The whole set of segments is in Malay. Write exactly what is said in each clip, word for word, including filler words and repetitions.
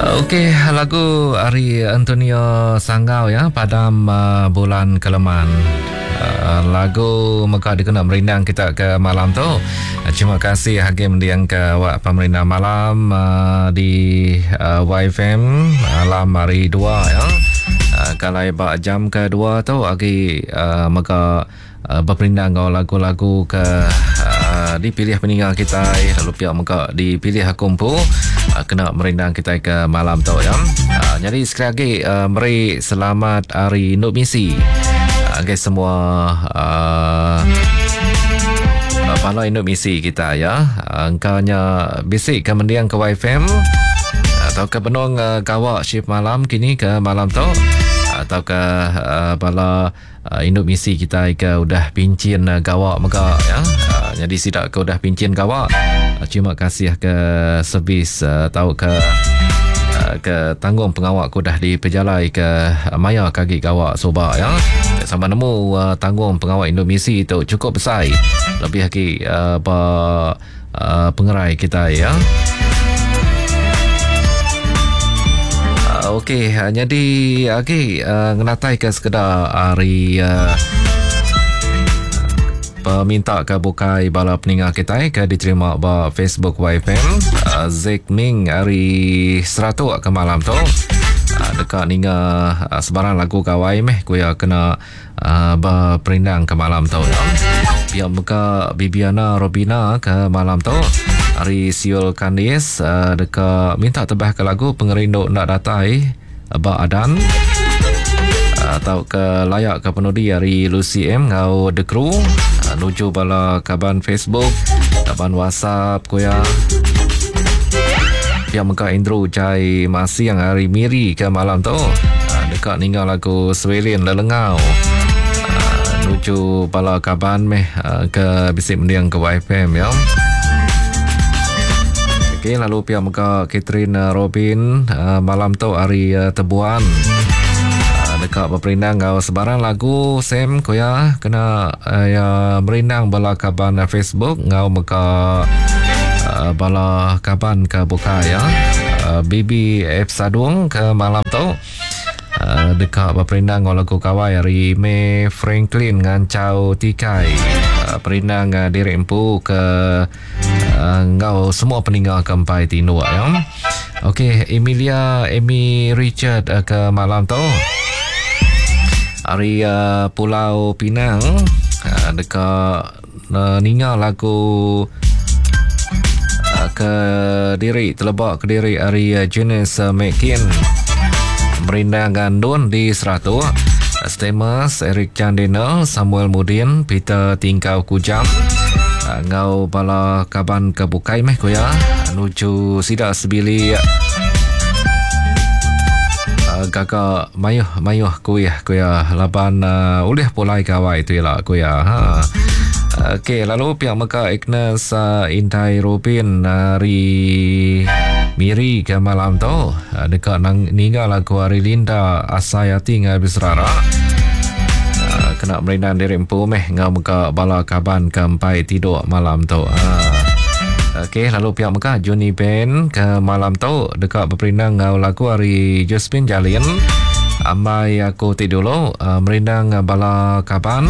Okey, lagu Ari Antonio Sanggau ya, Padam uh, Bulan Keleman. Uh, lagu maka dikenal merindang kita ke malam tu. Uh, terima kasih Hakim yang ke awak pemerintah malam uh, di uh, Y F M malam hari dua ya. Uh, kalau iba jam kedua tu lagi uh, maka uh, berperindang lagu-lagu ke uh, dipilih peninggal kita, lalu pihak maka dipilih kumpu uh, kena merindang kita ke malam tu ya. Uh, jadi sekali lagi uh, meri selamat hari Induk Misi bagi uh, semua uh, uh, para Induk Misi kita ya. Uh, engkaunya bisik ke mendiang ke Y F M atau ke benung uh, kawak shift malam kini ke malam tu, atau ke uh, bala uh, Induk Misi kita ke udah pincin uh, gawak mega ya. Uh, jadi sidak ke udah pincin gawak. Uh, terima kasih ke servis uh, tahu ke uh, ke tanggung pengawak ku dah diperjalai ke uh, maya kaki gawak soba ya. Sama nemu uh, tanggung pengawak Induk Misi tu cukup besar. Lebih lagi uh, uh, pengerai kita ya. Okey, jadi okey uh, ngenatai ke sekedar hari uh, peminta ke bukai bala peninggal kita ke diterima ba Facebook Y F M uh, Zik Ming hari seratus ke malam tu uh, dekat ninga uh, sebarang lagu kawai meh ku ya kena uh, ba perindang ke malam tu ya. Biar muka Bibiana Robina ke malam tu hari Siul Kandis uh, dekat minta tebah ke lagu pengerindu nak datai Abah Adan uh, atau ke layak ke penudi hari Lucy M ngau The Crew uh, nuju bala kaban Facebook kaban WhatsApp ku ya. Yang muka Indro Jai masih yang hari Miri ke malam tu uh, dekat ninggal lagu Swelin Lelengau uh, nuju bala kaban meh uh, ke bisik mendiang ke Y F M ya. Okay, lalu pihak muka Catherine uh, Robin uh, malam tu hari uh, Tebuan uh, dekat berperindang kau sebarang lagu Sam ko ya kena uh, ya merindang bala kaban uh, Facebook ngau muka uh, bala kaban ke buka ya. uh, Bibi F Sadung ke malam tu uh, dekat berperindang kau lagu kawai hari May Franklin ngancau Tikai uh, perindang uh, diri empu ke Uh, ngau semua peninggal kempai tino ya. Okey, Emilia Amy Richard uh, ke malam tu hari uh, Pulau Pinang uh, dekat uh, ninggal lagu uh, ke diri Telebak ke diri hari uh, Janice uh, McKin merindang gandun di seratus uh, Stemus Eric Chandino Samuel Mudin Peter Tingkau Kujam Uh, ngau bala kaban ke bukai meh ko ya nuju sida sebili uh, gaga mayuh mayuh ko ya ko ya laban uh, ulih pulai kawai tu lah ko ya ha. Okey, lalu pihak meka Ignas uh, Intai Robin hari Miri ke malam tu uh, dekat nang ninggal lagu hari Linda Asayati ngai Bisrara kena merindang diri empu meh ngau muka bala kaban kempai tidur malam tu. Ah. Okey, lalu pihak muka Johnny Ben ke malam tu dekat berperindang ngau lagu hari Josephine Jalin Amai Aku Tidur Dulu uh, merindang bala kaban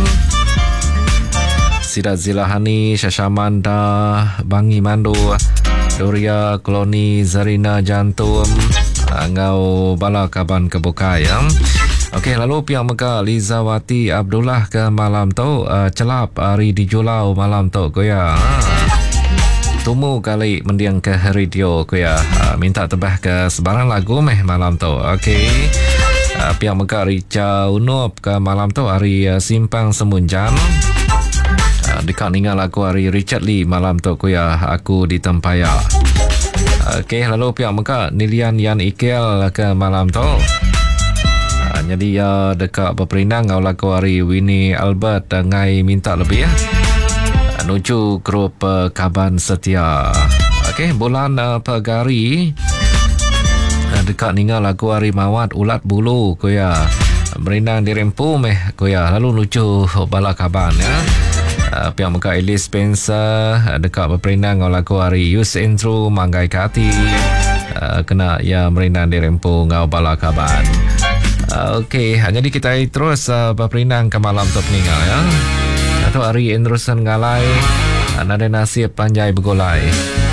Sidat Zilahani Syashamanda Bangi Mandu Doria Koloni Zarina Jantum uh, ngau bala kaban kebuka ya. Okey, lalu pihak meka Lizawati Abdullah ke malam tu uh, celap hari di Julau malam tu ko ya. Ha. Tumu kali mendiang ke radio ko ya. Uh, minta tebah ke sebarang lagu meh malam tu. Okey. Uh, pihak meka Rica Unup ke malam tu hari uh, Simpang Semunjan. Uh, dekat ninggal lagu hari Richard Lee malam tu ko ya. Aku di Tempaya. Okey, lalu pihak meka Nilian Yan Ikel ke malam tu. Jadi ya dekat berperindang ngau lagu hari Winnie Albert ngai minta lebih ya. Nuju grup uh, kaban setia. Okey, bulan uh, Pegari uh, dekat ninggal lagu hari Mawat Ulat Bulu ko ya. Merindang dirempu meh ko ya. Lalu nuju bala kaban ya. Uh, pihak muka Elis Spencer uh, dekat berperindang ngau lagu hari Yus Andrew Manggai Kati. uh, kena ya merindang di rempu ngau bala kaban. Uh, Okey, jadi kita terus uh, berperinang ke malam tu peninggal ya. Atau hari Indrusan ngalai, uh, nada nasib panjai begolai.